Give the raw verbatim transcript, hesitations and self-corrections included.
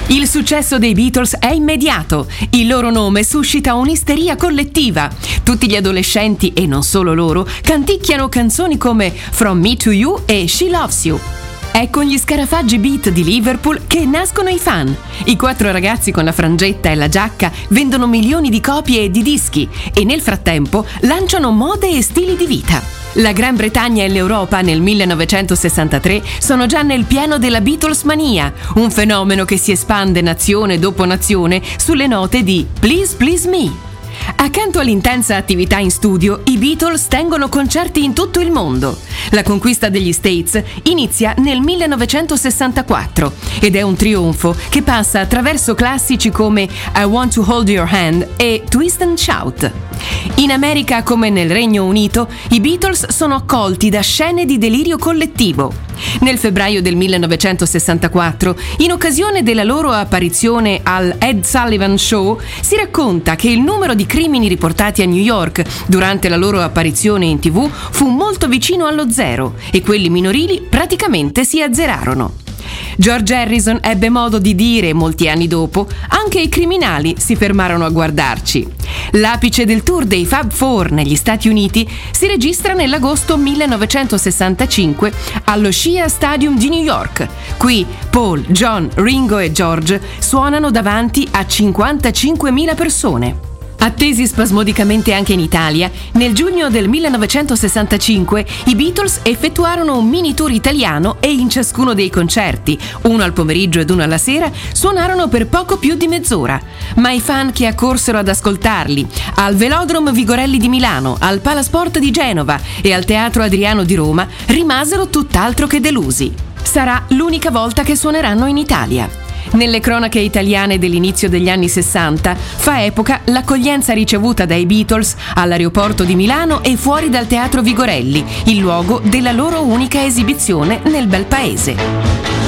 Il successo dei Beatles è immediato, il loro nome suscita un'isteria collettiva. Tutti gli adolescenti, e non solo loro, canticchiano canzoni come From Me to You e She Loves You. È con gli scarafaggi beat di Liverpool che nascono i fan. I quattro ragazzi con la frangetta e la giacca vendono milioni di copie e di dischi e nel frattempo lanciano mode e stili di vita. La Gran Bretagna e l'Europa nel millenovecentosessantatré sono già nel pieno della Beatles mania, un fenomeno che si espande nazione dopo nazione sulle note di Please Please Me. Accanto all'intensa attività in studio, i Beatles tengono concerti in tutto il mondo. La conquista degli States inizia nel millenovecentosessantaquattro ed è un trionfo che passa attraverso classici come I Want to Hold Your Hand e Twist and Shout. In America, come nel Regno Unito, i Beatles sono accolti da scene di delirio collettivo. Nel febbraio del millenovecentosessantaquattro, in occasione della loro apparizione al Ed Sullivan Show, si racconta che il numero di crimini riportati a New York durante la loro apparizione in tivù fu molto vicino allo zero e quelli minorili praticamente si azzerarono. George Harrison ebbe modo di dire molti anni dopo: anche i criminali si fermarono a guardarci. L'apice del tour dei Fab Four negli Stati Uniti si registra nell'agosto millenovecentosessantacinque allo Shea Stadium di New York. Qui Paul, John, Ringo e George suonano davanti a cinquantacinquemila persone. Attesi spasmodicamente anche in Italia, nel giugno del millenovecentosessantacinque i Beatles effettuarono un mini tour italiano e in ciascuno dei concerti, uno al pomeriggio ed uno alla sera, suonarono per poco più di mezz'ora. Ma i fan che accorsero ad ascoltarli al Velodrome Vigorelli di Milano, al Palasport di Genova e al Teatro Adriano di Roma rimasero tutt'altro che delusi. Sarà l'unica volta che suoneranno in Italia. Nelle cronache italiane dell'inizio degli anni sessanta fa epoca l'accoglienza ricevuta dai Beatles all'aeroporto di Milano e fuori dal Teatro Vigorelli, il luogo della loro unica esibizione nel bel paese.